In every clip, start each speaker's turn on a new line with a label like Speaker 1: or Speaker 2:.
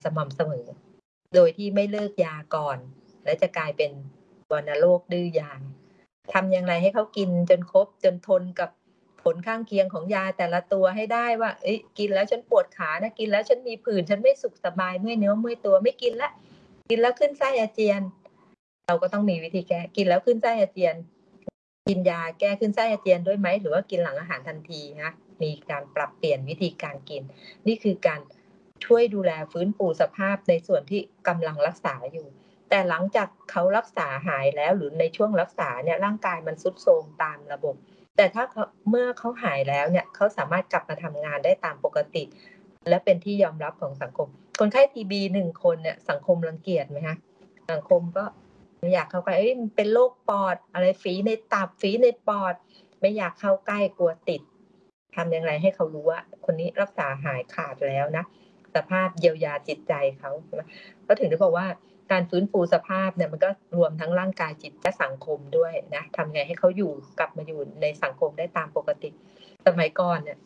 Speaker 1: สม่ำเสมอโดยที่ไม่เลิกยาก่อนและจะกลายเป็นวัณโรคดื้อยาทำอย่างไรให้เขากินจนครบจนทนกับผลข้างเคียงของยาแต่ละตัวให้ได้ว่าเอ้ยกินแล้วฉันปวดขานะกินแล้วฉันมีผื่นฉันไม่สุขสบายเมื่อยเนื้อเมื่อยตัวไม่กินแล้วกินแล้วขึ้นไส้อาเจียนเราก็ต้องมีวิธีแก้กินแล้วขึ้นไส้อาเจียนกินยาแก้ขึ้นไส้อาเจียนด้วยไหมหรือว่ากินหลังอาหารทันทีนะมีการปรับเปลี่ยนวิธีการกินนี่คือการช่วยดูแลฟื้นฟูสภาพในส่วนที่กำลังรักษาอยู่แต่หลังจากเขารักษาหายแล้วหรือในช่วงรักษาเนี่ยร่างกายมันทรุดโทรมตามระบบแต่ถ้าเมื่อเขาหายแล้วเนี่ยเขาสามารถกลับมาทำงานได้ตามปกติและเป็นที่ยอมรับของสังคมคนไข้ทีบี1คนเนี่ยสังคมรังเกียจไหมคะสังคมก็ไม่อยากเข้าใกล้มันเป็นโรคปอดอะไรฝีในตับฝีในปอดไม่อยากเข้าใกล้กลัวติดทำอย่างไรให้เขารู้ว่าคนนี้รักษาหายขาดแล้วนะสภาพเยียวยาจิตใจเขาก็ถึงได้บอกว่าการฟื้นฟูสภาพเนี่ยมันก็รวมทั้งร่างกายจิตและสังคมด้วยนะทำไงให้เขาอยู่กลับมาอยู่ในสังคมได้ตามปกติสมัยก่อนเนี่ย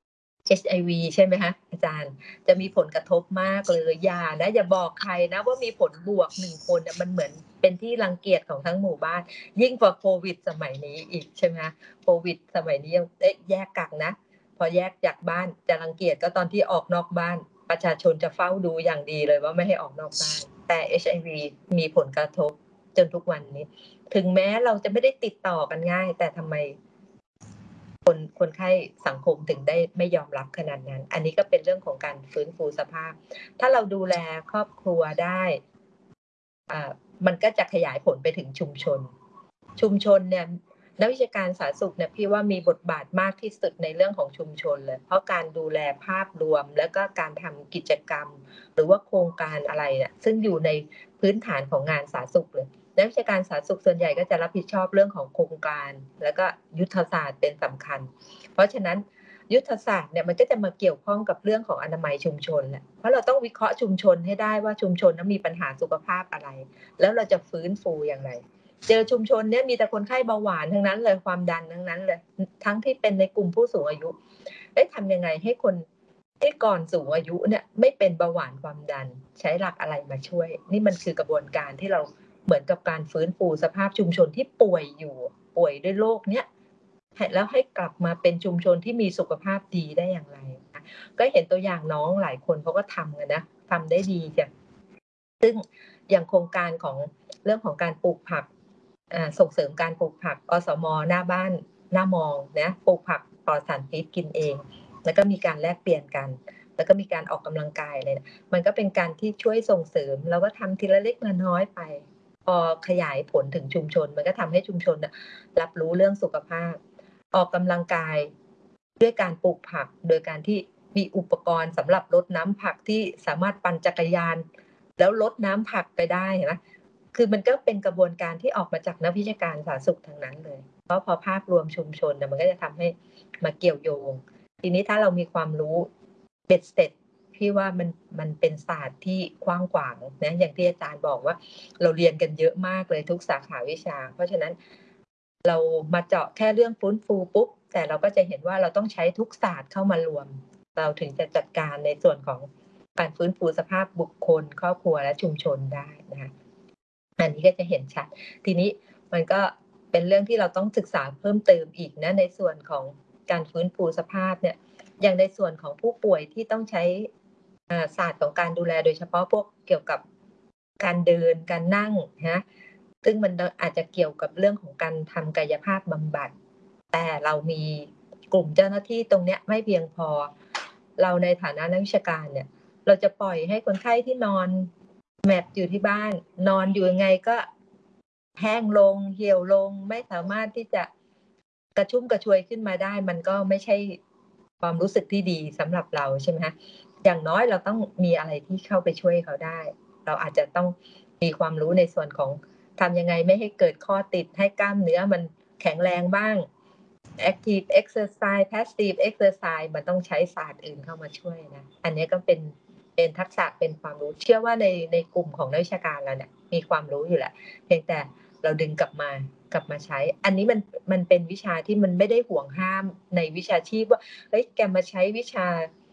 Speaker 1: HIV ใช่ไหมคะอาจารย์จะมีผลกระทบมากเลยอย่าบอกใครนะว่ามีผลบวก1คนมันเหมือนเป็นที่รังเกียจของทั้งหมู่บ้านยิ่งกว่าโควิดสมัยนี้อีกใช่ไหมคะโควิดสมัยนี้ยังแยกกักนะพอแยกจากบ้านจะรังเกียจก็ตอนที่ออกนอกบ้านประชาชนจะเฝ้าดูอย่างดีเลยว่าไม่ให้ออกนอกบ้านแต่ HIV มีผลกระทบจนทุกวันนี้ถึงแม้เราจะไม่ได้ติดต่อกันง่ายแต่ทำไมคนไข้สังคมถึงได้ไม่ยอมรับขนาดนั้นอันนี้ก็เป็นเรื่องของการฟื้นฟูสภาพถ้าเราดูแลครอบครัวได้มันก็จะขยายผลไปถึงชุมชนเนี่ยนักวิชาการสาธารณสุขเนี่ยพี่ว่ามีบทบาทมากที่สุดในเรื่องของชุมชนเลยเพราะการดูแลภาพรวมแล้วก็การทำกิจกรรมหรือว่าโครงการอะไรเนี่ยซึ่งอยู่ในพื้นฐานของงานสาธารณสุขเลยนักวิชาการสาธารณสุขส่วนใหญ่ก็จะรับผิดชอบเรื่องของโครงการแล้วก็ยุทธศาสตร์เป็นสำคัญเพราะฉะนั้นยุทธศาสตร์เนี่ยมันก็จะมาเกี่ยวข้องกับเรื่องของอนามัยชุมชนแหละเพราะเราต้องวิเคราะห์ชุมชนให้ได้ว่าชุมชนนั้นมีปัญหาสุขภาพอะไรแล้วเราจะฟื้นฟูอย่างไรเจอชุมชนเนี่ยมีแต่คนไข้เบาหวานทั้งนั้นเลยความดันทั้งนั้นเลยทั้งที่เป็นในกลุ่มผู้สูงอายุทำยังไงให้คนที่ก่อนสูงอายุเนี่ยไม่เป็นเบาหวานความดันใช้หลักอะไรมาช่วยนี่มันคือกระบวนการที่เราเหมือนกับการฟื้นฟูสภาพชุมชนที่ป่วยด้วยโรคเนี้ยแล้วให้กลับมาเป็นชุมชนที่มีสุขภาพดีได้อย่างไรนะก็เห็นตัวอย่างน้องหลายคนเขาก็ทำกันนะทำได้ดีจ้ะซึ่งอย่างโครงการของเรื่องของการปลูกผักส่งเสริมการปลูกผักอสม.หน้าบ้านหน้ามองนะปลูกผักปลอดสารพิษกินเองแล้วก็มีการแลกเปลี่ยนกันแล้วก็มีการออกกำลังกายเลยมันก็เป็นการที่ช่วยส่งเสริมแล้วก็ทำทีละเล็กละน้อยไปพอขยายผลถึงชุมชนมันก็ทำให้ชุมชนรับรู้เรื่องสุขภาพออกกำลังกายด้วยการปลูกผักโดยการที่มีอุปกรณ์สำหรับรดน้ำผักที่สามารถปั่นจักรยานแล้วรดน้ำผักไปได้เห็นไหมคือมันก็เป็นกระบวนการที่ออกมาจากนักวิชาการสาธารณสุขทั้งนั้นเลยเพราะพอภาพรวมชุมชนมันก็จะทำให้มาเกี่ยวโยงทีนี้ถ้าเรามีความรู้เบ็ดเสร็จพี่ว่ามันเป็นศาสตร์ที่กว้างขวางนะอย่างที่อาจารย์บอกว่าเราเรียนกันเยอะมากเลยทุกสาขาวิชาเพราะฉะนั้นเรามาเจาะแค่เรื่องฟื้นฟูปุ๊บแต่เราก็จะเห็นว่าเราต้องใช้ทุกศาสตร์เข้ามารวมเราถึงจะจัดการในส่วนของการฟื้นฟูสภาพบุคคลครอบครัวและชุมชนได้นะคะอันนี้ก็จะเห็นชัดทีนี้มันก็เป็นเรื่องที่เราต้องศึกษาเพิ่มเติมอีกนะในส่วนของการฟื้นฟูสภาพเนี่ยอย่างในส่วนของผู้ป่วยที่ต้องใช้ศาสตร์ของการดูแลโดยเฉพาะพวกเกี่ยวกับการเดินการนั่งนะซึ่งมันอาจจะเกี่ยวกับเรื่องของการทำกายภาพบำบัดแต่เรามีกลุ่มเจ้าหน้าที่ตรงเนี้ยไม่เพียงพอเราในฐานะนักวิชาการเนี่ยเราจะปล่อยให้คนไข้ที่นอนแมปอยู่ที่บ้านนอนอยู่ยังไงก็แห้งลงเหี่ยวลงไม่สามารถที่จะกระชุ่มกระชวยขึ้นมาได้มันก็ไม่ใช่ความรู้สึกที่ดีสำหรับเราใช่ไหมคะอย่างน้อยเราต้องมีอะไรที่เข้าไปช่วยเขาได้เราอาจจะต้องมีความรู้ในส่วนของทำยังไงไม่ให้เกิดข้อติดให้กล้ามเนื้อมันแข็งแรงบ้าง active exercise passive exercise มันต้องใช้ศาสตร์อื่นเข้ามาช่วยนะอันนี้ก็เป็นทักษะเป็นความรู้เชื่อว่าในกลุ่มของนักวิชาการเราเนี่ยมีความรู้อยู่แหละเพียงแต่เราดึงกลับมาใช้อันนี้มันเป็นวิชาที่มันไม่ได้ห่วงห้ามในวิชาชีพว่าเฮ้ยแกมาใช้วิชา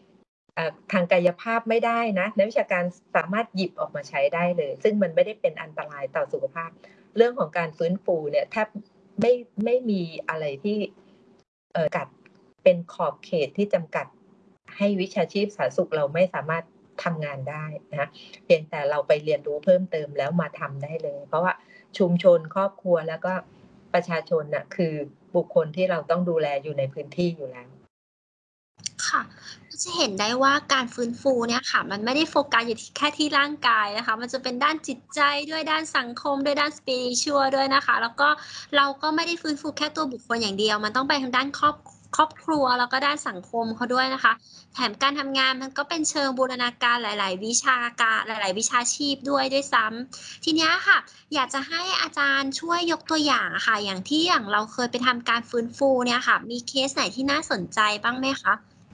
Speaker 1: ทางกายภาพไม่ได้นะนักวิชาการสามารถหยิบออกมาใช้ได้เลยซึ่งมันไม่ได้เป็นอันตรายต่อสุขภาพเรื่องของการฟื้นฟูเนี่ยแทบไม่มีอะไรที่กัดเป็นขอบเขตที่จำกัดให้วิชาชีพสาธารณสุขเราไม่สามารถทำงานได้นะเพียงแต่เราไปเรียนรู้เพิ่มเติมแล้วมาทำได้เลยเพราะว่าชุมชนครอบครัวแล้วก็ประชาชนน่ะคือบุคคลที่เราต้องดูแลอยู่ในพื้นที่อยู่แล้ว
Speaker 2: ค่ะก็จะเห็นได้ว่าการฟื้นฟูเนี่ยค่ะมันไม่ได้โฟกัสอยู่ที่แค่ที่ร่างกายนะคะมันจะเป็นด้านจิตใจด้วยด้านสังคมด้วยด้าน spiritual ด้วยนะคะแล้วก็เราก็ไม่ได้ฟื้นฟูแค่ตัวบุคคลอย่างเดียวมันต้องไปทางด้านครอบครัวแล้วก็ด้านสังคมเขาด้วยนะคะแถมการทำงานมันก็เป็นเชิงบูรณาการหลายๆวิชาการหลายๆวิชาชีพด้วยซ้ำทีเนี้ยค่ะอยากจะให้อาจารย์ช่วยยกตัวอย่างอะค่ะอย่างเราเคยไปทำการฟื้นฟูเนี่ยค่ะมีเคสไหนที่น่าสนใจบ้างไหมคะ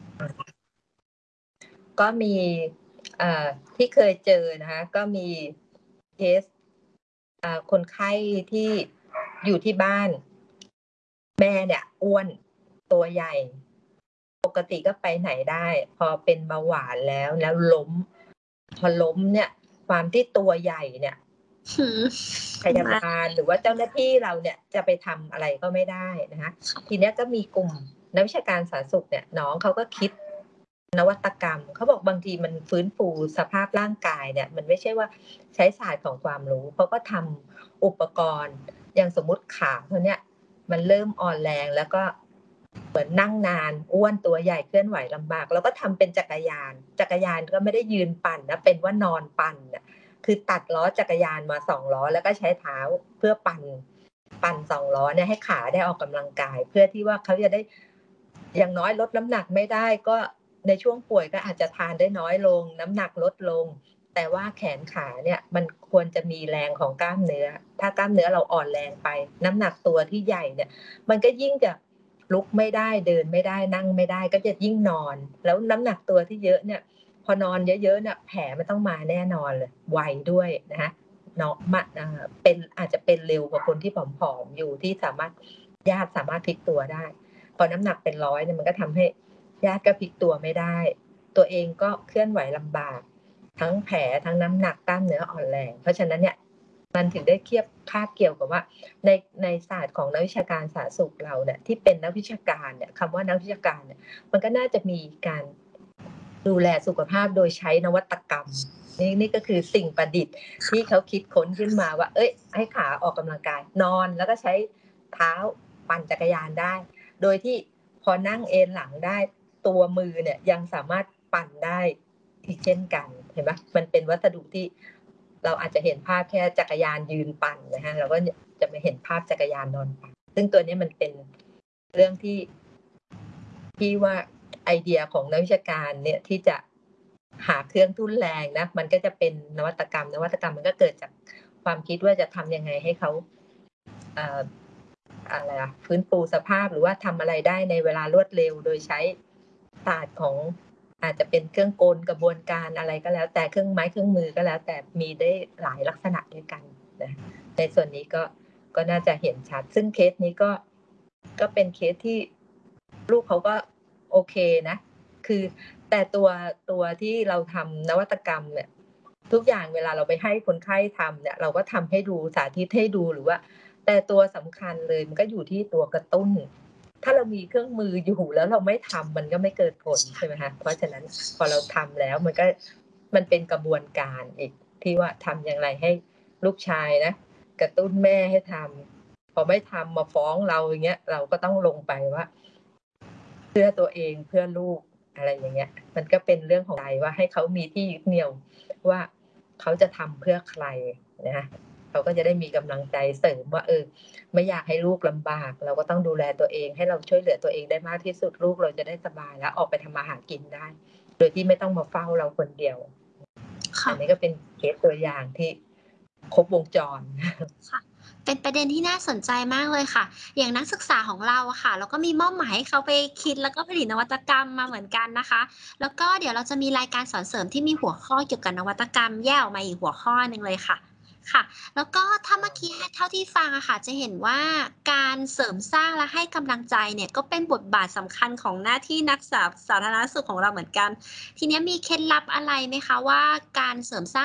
Speaker 1: ก็มีที่เคยเจอนะคะก็มีเคสคนไข้ที่อยู่ที่บ้านแม่เนี่ยอ้วนตัวใหญ่ปกติก็ไปไหนได้พอเป็นเบาหวานแล้วล้มพอล้มเนี่ยความที่ตัวใหญ่เนี่ยพยาบาลหรือว่าเจ้าหน้าที่เราเนี่ยจะไปทำอะไรก็ไม่ได้นะคะทีนี้ก็มีกลุ่มนักวิชาการสาธารณสุขเนี่ยน้องเขาก็คิดนวัตกรรมเขาบอกบางทีมันฟื้นฟูสภาพร่างกายเนี่ยมันไม่ใช่ว่าใช้ศาสตร์ของความรู้เขาก็ทำอุปกรณ์อย่างสมมุติขาเขาเนี่ยมันเริ่มอ่อนแรงแล้วก็เหมือนนั่งนานอ้วนตัวใหญ่เคลื่อนไหวลำบากแล้วก็ทำเป็นจักรยานก็ไม่ได้ยืนปั่นนะเป็นว่านอนปั่นน่ะคือตัดล้อจักรยานมา2ล้อแล้วก็ใช้เท้าเพื่อปั่น2ล้อเนี่ยให้ขาได้ออกกำลังกายเพื่อที่ว่าเขาจะได้อย่างน้อยลดน้ำหนักไม่ได้ก็ในช่วงป่วยก็อาจจะทานได้น้อยลงน้ำหนักลดลงแต่ว่าแขนขาเนี่ยมันควรจะมีแรงของกล้ามเนื้อถ้ากล้ามเนื้อเราอ่อนแรงไปน้ำหนักตัวที่ใหญ่เนี่ยมันก็ยิ่งจะลุกไม่ได้เดินไม่ได้นั่งไม่ได้ก็จะยิ่งนอนแล้วน้ำหนักตัวที่เยอะเนี่ยพอนอนเยอะๆเนี่ยแผลมันต้องมาแน่นอนเลยไวด้วยนะคะเนาะเป็นอาจจะเป็นเร็วกว่าคนที่ผอมๆอยู่ที่สามารถญาติสามารถพลิกตัวได้พอน้ำหนักเป็น100เนี่ยมันก็ทำให้ญาติก็พลิกตัวไม่ได้ตัวเองก็เคลื่อนไหวลำบากทั้งแผลทั้งน้ำหนักกล้ามเนื้ออ่อนแรงเพราะฉะนั้นเนี่ยมันถึงได้คาบเกี่ยวกับว่าในศาสตร์ของนักวิชาการสาธารณสุขเราเนี่ยที่เป็นนักวิชาการเนี่ยคำว่านักวิชาการเนี่ยมันก็น่าจะมีการดูแลสุขภาพโดยใช้นวัตกรรมนี่ก็คือสิ่งประดิษฐ์ที่เขาคิดค้นขึ้นมาว่าเอ้ยให้ขาออกกำลังกายนอนแล้วก็ใช้เท้าปั่นจักรยานได้โดยที่พอนั่งเอนหลังได้ตัวมือเนี่ยยังสามารถปั่นได้อีกเช่นกันเห็นไหมมันเป็นวัสดุที่เราอาจจะเห็นภาพแค่จักรยานยืนปั่นนะฮะเราก็จะไม่เห็นภาพจักรยานนอนปั่นซึ่งตัวนี้มันเป็นเรื่องที่ว่าไอเดียของนักวิชาการเนี่ยที่จะหาเครื่องทุ่นแรงนะมันก็จะเป็นนวัตกรรมมันก็เกิดจากความคิดว่าจะทำยังไงให้เขาอะไรฟื้นฟูสภาพหรือว่าทำอะไรได้ในเวลารวดเร็วโดยใช้ศาสตร์ของอาจจะเป็นเครื่องกลกระบวนการอะไรก็แล้วแต่เครื่องไม้เครื่องมือก็แล้วแต่มีได้หลายลักษณะด้วยกันนะในส่วนนี้ก็น่าจะเห็นชัดซึ่งเคสนี้ก็เป็นเคสที่ลูกเขาก็โอเคนะคือแต่ตัวที่เราทำนวัตกรรมเนี่ยทุกอย่างเวลาเราไปให้คนไข้ทำเนี่ยเราก็ทำให้ดูสาธิตให้ดูหรือว่าแต่ตัวสำคัญเลยมันก็อยู่ที่ตัวกระตุ้นถ้าเรามีเครื่องมืออยู่แล้วเราไม่ทำมันก็ไม่เกิดผลใช่ไหมคะเพราะฉะนั้นพอเราทำแล้วมันเป็นกระบวนการอีกที่ว่าทำอย่างไรให้ลูกชายนะกระตุ้นแม่ให้ทำพอไม่ทำมาฟ้องเราอย่างเงี้ยเราก็ต้องลงไปว่าเพื่อตัวเองเพื่อลูกอะไรอย่างเงี้ยมันก็เป็นเรื่องของใจว่าให้เขามีที่ยึดเหนี่ยวว่าเขาจะทำเพื่อใครนะคะเขาก็จะได้มีกำลังใจเสริมว่าไม่อยากให้ลูกลำบากเราก็ต้องดูแลตัวเองให้เราช่วยเหลือตัวเองได้มากที่สุดลูกเราจะได้สบายแล้วออกไปทำมาหากินได้โดยที่ไม่ต้องมาเฝ้าเราคนเดียวอันนี้ก็เป็นเคสตัวอย่างที่ครบวงจร
Speaker 2: ค่ะเป็นประเด็นที่น่าสนใจมากเลยค่ะอย่างนักศึกษาของเราอะค่ะเราก็มีมอบหมายให้เขาไปคิดแล้วก็ผลิตนวัตกรรมมาเหมือนกันนะคะแล้วก็เดี๋ยวเราจะมีรายการสอนเสริมที่มีหัวข้อเกี่ยวกับนวัตกรรมแยกออกมาอีกหัวข้อหนึ่งเลยค่ะค่ะ แล้วก็ถ้าเมื่อกี้เท่าที่ฟังอะค่ะ จะเห็นว่าการเสริมสร้างและให้กำลังใจเนี่ย ก็เป็นบทบาทสำคัญของหน้าที่นักสาธารณสุขของเราเหมือนกัน ทีเนี้ยมีเคล็ดลับอะไรไหมคะว่าการเสริมสร้าง